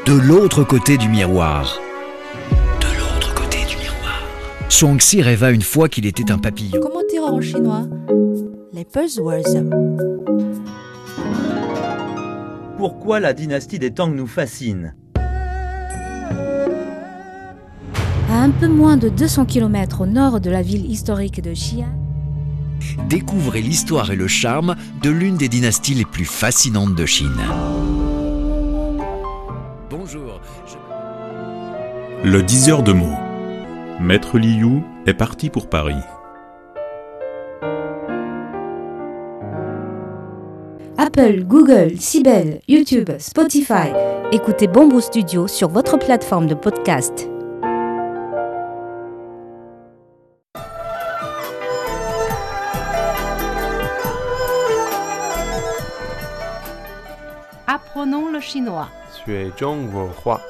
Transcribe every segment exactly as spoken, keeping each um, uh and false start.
De l'autre côté du miroir. De l'autre côté du miroir. Shuangxi rêva une fois qu'il était un papillon. Comment dire en chinois? Les buzzwords. Pourquoi la dynastie des Tang nous fascine? À un peu moins de deux cents kilomètres au nord de la ville historique de Xi'an, Découvrez l'histoire et le charme de l'une des dynasties les plus fascinantes de Chine. Bonjour. Je... Le diseur de mots. Maître Liu est parti pour Paris. Apple, Google, Sibel, YouTube, Spotify. Écoutez Bamboo Studio sur votre plateforme de podcast. Apprenons le chinois. 学中文化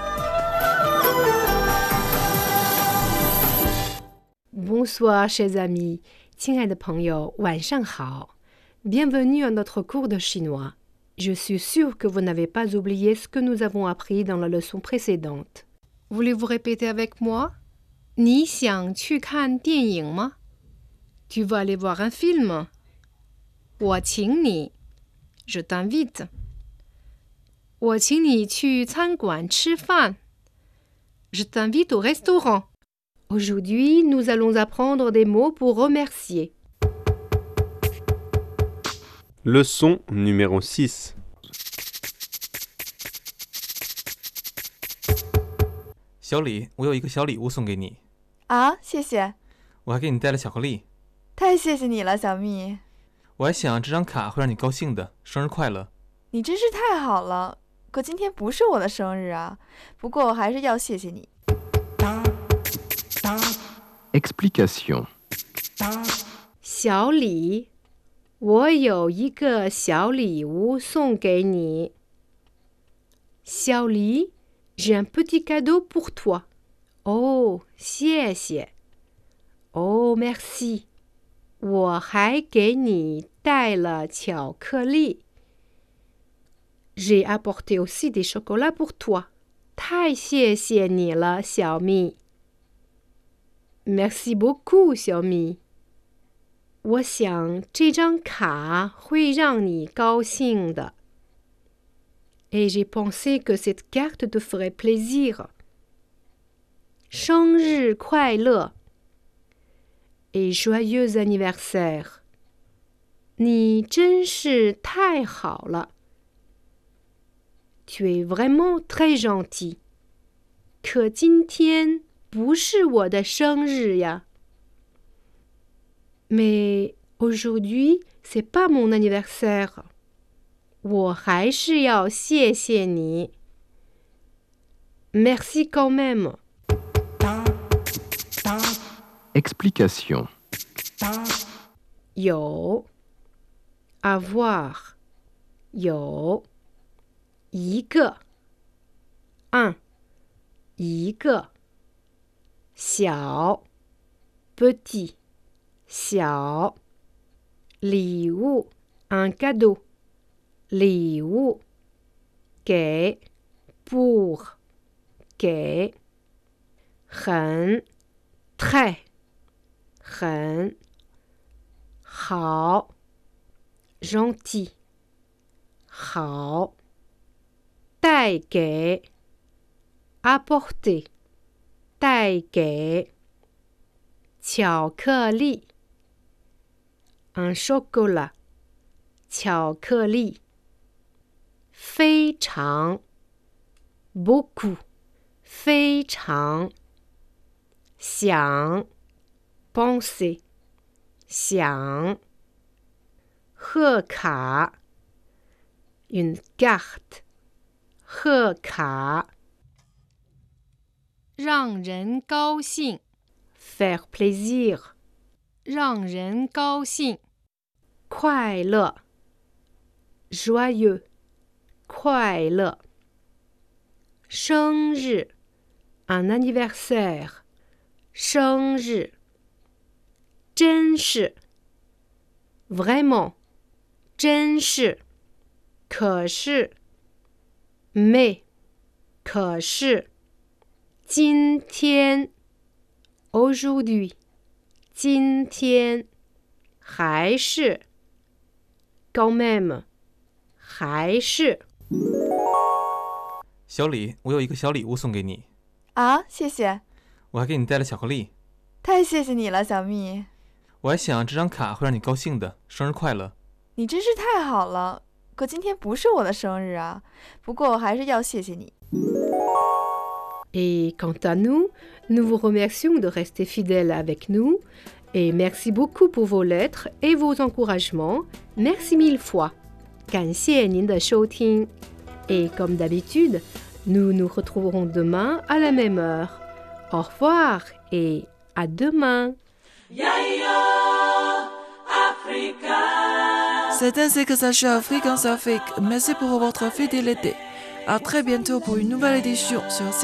Bonsoir, chers amis. 亲爱的朋友，晚上好。Bienvenue à notre cours de chinois. Je suis sûre que vous n'avez pas oublié ce que nous avons appris dans la leçon précédente. Voulez-vous répéter avec moi? 你想去看电影吗? Tu vas aller voir un film? 我请你 Je t'invite. 我请你去餐馆吃饭 Je t'invite au restaurant. Aujourd'hui, nous allons apprendre des mots pour remercier. Leçon numéro six. 小李，我有一个小礼物送给你。 啊，谢谢， 我还给你带了巧克力。 太谢谢你了，小蜜。 我还想这张卡会让你高兴的，生日快乐。 你真是太好了，可今天不是我的生日啊，不过我还是要谢谢你。 Explication. 小李，我有一个小礼物送给你。小李，j'ai un petit cadeau pour toi. Oh, 谢谢。Oh, merci. 我还给你带了巧克力。J'ai apporté aussi des chocolats pour toi. 太谢谢你了，小蜜。Merci beaucoup, 小蜜。我想这张卡会让你高兴的。Et j'ai pensé que cette carte te ferait plaisir. 生日快乐 Et joyeux anniversaire. 你真是太好了。Tu es vraiment très gentil. 可今天不是我的生日呀。Mais aujourd'hui, c'est pas mon anniversaire. 我还是要谢谢你。Merci quand même. Explication. 有 avoir 有一个 un 一个小 petit 小礼物 un cadeau 礼物给 pour 给很 très 很好 gentil 好带给 apporter 带给巧克力 un chocolat 巧克力非常 beaucoup 非常想 penser 想贺卡 une carte 贺卡让人高兴 faire plaisir 让人高兴快乐 joyeux 快乐生日 un anniversaire 生日真是 vraiment 真是可是 mais 可是今天 aujourd'hui 今天还是 quand même 还是小李，我有一个小礼物送给你。 啊，谢谢。 我还给你带了巧克力。 太谢谢你了，小蜜。 我还想这张卡会让你高兴的，生日快乐。 你真是太好了，可今天不是我的生日啊，不过我还是要谢谢你。 Et quant à nous, nous vous remercions de rester fidèles avec nous et merci beaucoup pour vos lettres et vos encouragements. Merci mille fois. 感谢您的收听。Et comme d'habitude, nous nous retrouverons demain à la même heure. Au revoir et à demain. C'est ainsi que s'achève Afrique en Afrique. Merci pour votre fidélité. À très bientôt pour une nouvelle édition sur